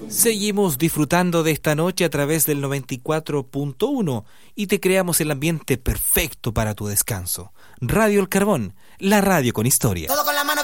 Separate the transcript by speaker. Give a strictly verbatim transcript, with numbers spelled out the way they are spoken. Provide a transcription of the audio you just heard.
Speaker 1: Seguimos disfrutando de esta noche a través del noventa y cuatro punto uno y te creamos el ambiente perfecto para tu descanso. Radio El Carbón, la radio con historia.
Speaker 2: Todo con la mano